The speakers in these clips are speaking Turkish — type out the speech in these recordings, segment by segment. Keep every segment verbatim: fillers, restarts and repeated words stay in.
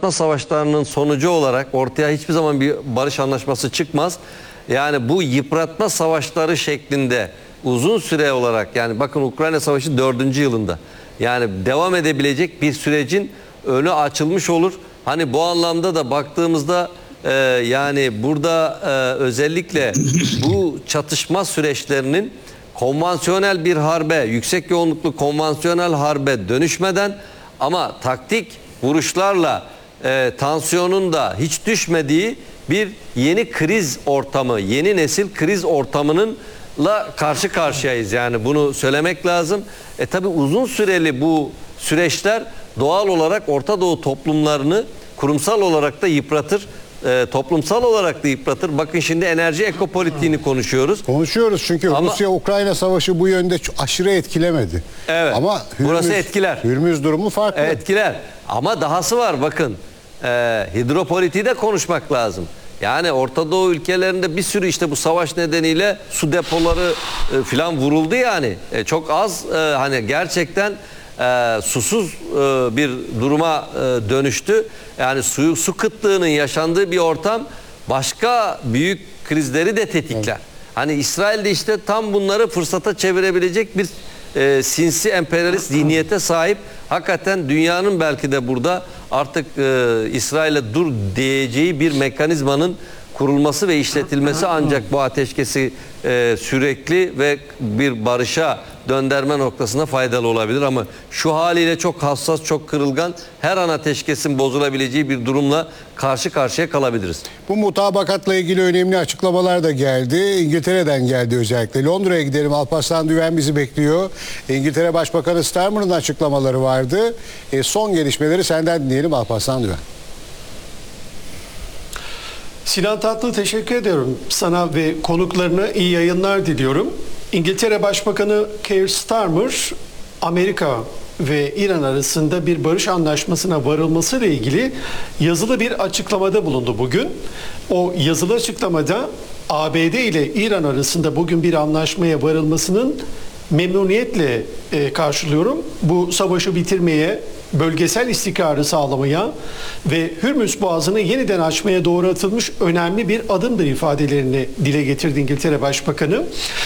yıpratma savaşlarının sonucu olarak ortaya hiçbir zaman bir barış anlaşması çıkmaz. Yani bu yıpratma savaşları şeklinde uzun süre olarak, yani bakın Ukrayna Savaşı dördüncü yılında, yani devam edebilecek bir sürecin önü açılmış olur. Hani bu anlamda da baktığımızda e, yani burada e, özellikle bu çatışma süreçlerinin konvansiyonel bir harbe, yüksek yoğunluklu konvansiyonel harbe dönüşmeden ama taktik vuruşlarla e, tansiyonun da hiç düşmediği bir yeni kriz ortamı, yeni nesil kriz ortamınınla karşı karşıyayız. Yani bunu söylemek lazım. E tabi uzun süreli bu süreçler doğal olarak Orta Doğu toplumlarını kurumsal olarak da yıpratır. E, toplumsal olarak da yıpratır. Bakın şimdi enerji ekopolitiğini konuşuyoruz. Konuşuyoruz çünkü Ama, Rusya-Ukrayna savaşı bu yönde aşırı etkilemedi. Evet. Ama Hürmüz, burası etkiler. Hürmüz durumu farklı. Etkiler. Ama dahası var bakın. E, hidropolitiği de konuşmak lazım. Yani Orta Doğu ülkelerinde bir sürü işte bu savaş nedeniyle su depoları e, filan vuruldu yani. E, çok az e, hani gerçekten e, susuz e, bir duruma e, dönüştü. Yani suyu su kıtlığının yaşandığı bir ortam başka büyük krizleri de tetikler. Evet. Hani İsrail'de işte tam bunları fırsata çevirebilecek bir e, sinsi emperyalist zihniyete sahip. Hakikaten dünyanın belki de burada artık e, İsrail'e dur diyeceği bir mekanizmanın kurulması ve işletilmesi ancak bu ateşkesi e, sürekli ve bir barışa döndürme noktasına faydalı olabilir. Ama şu haliyle çok hassas, çok kırılgan, her an ateşkesin bozulabileceği bir durumla karşı karşıya kalabiliriz. Bu mutabakatla ilgili önemli açıklamalar da geldi. İngiltere'den geldi özellikle. Londra'ya gidelim. Alparslan Düven bizi bekliyor. İngiltere Başbakanı Starmer'ın açıklamaları vardı. E, son gelişmeleri senden dinleyelim Alparslan Düven. Sinan Tatlı, teşekkür ediyorum. Sana ve konuklarına iyi yayınlar diliyorum. İngiltere Başbakanı Keir Starmer, Amerika ve İran arasında bir barış anlaşmasına varılmasıyla ilgili yazılı bir açıklamada bulundu bugün. O yazılı açıklamada A B D ile İran arasında bugün bir anlaşmaya varılmasının memnuniyetle e, karşılıyorum. Bu savaşı bitirmeye, bölgesel istikrarı sağlamaya ve Hürmüz Boğazı'nı yeniden açmaya doğru atılmış önemli bir adımdır ifadelerini dile getirdi İngiltere Başbakanı.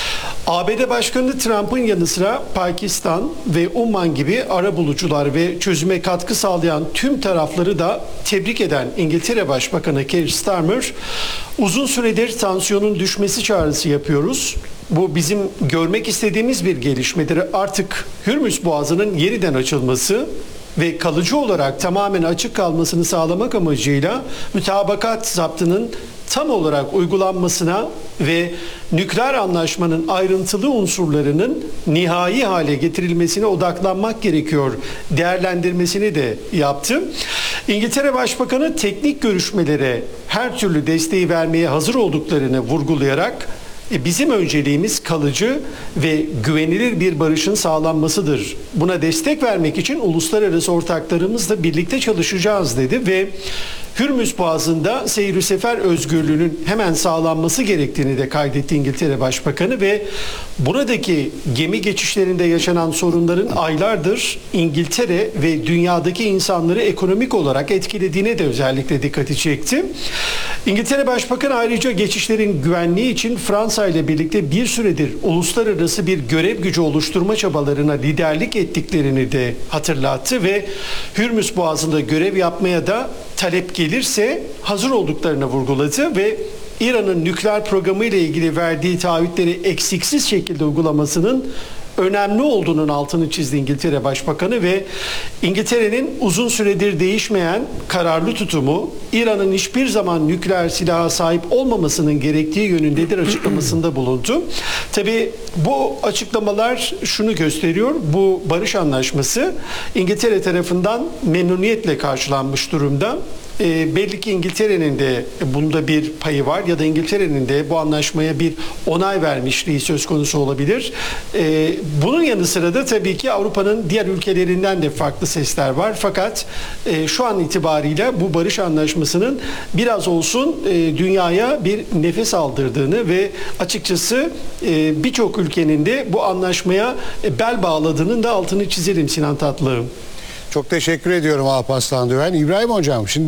A B D Başkanı Trump'ın yanı sıra Pakistan ve Umman gibi arabulucular ve çözüme katkı sağlayan tüm tarafları da tebrik eden İngiltere Başbakanı Keir Starmer, uzun süredir tansiyonun düşmesi çağrısı yapıyoruz. Bu bizim görmek istediğimiz bir gelişmedir. Artık Hürmüz Boğazı'nın yeniden açılması ve kalıcı olarak tamamen açık kalmasını sağlamak amacıyla mütabakat zaptının tam olarak uygulanmasına ve nükleer anlaşmanın ayrıntılı unsurlarının nihai hale getirilmesine odaklanmak gerekiyor değerlendirmesini de yaptı. İngiltere Başbakanı teknik görüşmelere her türlü desteği vermeye hazır olduklarını vurgulayarak bizim önceliğimiz kalıcı ve güvenilir bir barışın sağlanmasıdır. Buna destek vermek için uluslararası ortaklarımızla birlikte çalışacağız dedi ve Hürmüz Boğazı'nda seyir sefer özgürlüğünün hemen sağlanması gerektiğini de kaydetti İngiltere Başbakanı ve buradaki gemi geçişlerinde yaşanan sorunların aylardır İngiltere ve dünyadaki insanları ekonomik olarak etkilediğine de özellikle dikkati çekti. İngiltere Başbakanı ayrıca geçişlerin güvenliği için Fransa ile birlikte bir süredir uluslararası bir görev gücü oluşturma çabalarına liderlik ettiklerini de hatırlattı ve Hürmüz Boğazı'nda görev yapmaya da talep gelirse hazır olduklarını vurguladı ve İran'ın nükleer programı ile ilgili verdiği taahhütleri eksiksiz şekilde uygulamasının önemli olduğunun altını çizdi İngiltere Başbakanı ve İngiltere'nin uzun süredir değişmeyen kararlı tutumu İran'ın hiçbir zaman nükleer silaha sahip olmamasının gerektiği yönündedir açıklamasında bulundu. Tabii bu açıklamalar şunu gösteriyor. Bu barış anlaşması İngiltere tarafından memnuniyetle karşılanmış durumda. E, belli ki İngiltere'nin de bunda bir payı var ya da İngiltere'nin de bu anlaşmaya bir onay vermişliği söz konusu olabilir. E, bunun yanı sıra da tabii ki Avrupa'nın diğer ülkelerinden de farklı sesler var. Fakat e, şu an itibariyle bu barış anlaşmasının biraz olsun e, dünyaya bir nefes aldırdığını ve açıkçası e, birçok ülkenin de bu anlaşmaya e, bel bağladığının da altını çizelim Sinan Tatlı. Çok teşekkür ediyorum Alparslan Düven. İbrahim Hocam, şimdi